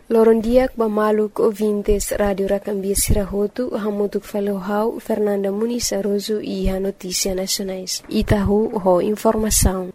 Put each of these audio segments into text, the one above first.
Lorondiak Bamaluk ouvintes Radio Racambia Sirahotu, Hamutuk Falohau, Fernanda Muniz Aroso e a Notícia Nacionais. Itahu ho informação.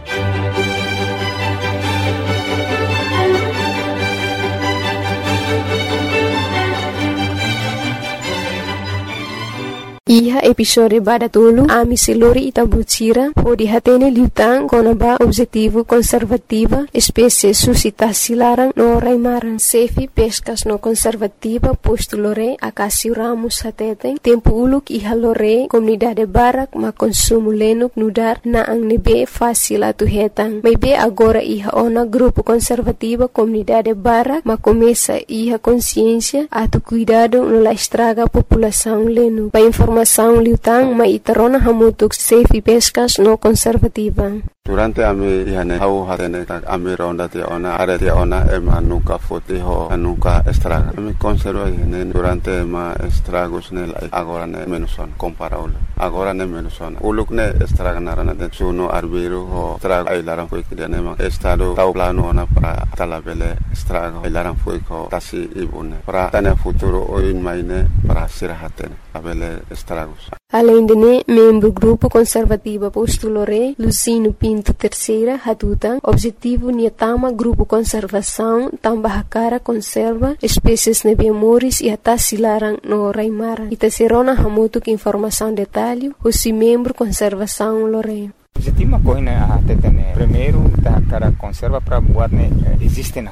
Iha episode badatulu ami siluri itabutira ho dihatene liutang konaba objetivo conservativa espécie suscitasi larang no raimarang sefi pescas no conservativa postulore akasi ramus hateten tempo uluk iha lore comunidade barak ma consumo lenuk nudar na ang nebe fácil atu hetang may be agora iha ona grupo conservativa comunidade barak ma começa iha consciência atu cuidado no la estraga população lenu pa informação liutang ma itarona hamutuk safe pescas no conservativa. Durante ami ihane hau hatene tak ami ronda ti ona are ti ona ema nuka foti ho nuka estraga. Ami conserva ihane durante ma estragos ne agora ne menuson comparable. Agora ne menuson. Uluk ne estraga narana de suno arbiro ho estraga ai laran foi que ne ma estado tau plano ona para talabele estraga ai laran foi ko tasi ibune. Para tane futuro oin maine para sirahatene abele estragos. Além de ne, membro grupo conservativa postulore Lucino Pinto Terceira Hatutan, objetivo niatama grupo conservação tambah cara conserva espécies nebiamoris e atasilarang no raimara. Itaserona hamutuk informação detalhe, o membro conservação lore. Objetivo coisa a tetene primeiro da cara conserva para buat ne existem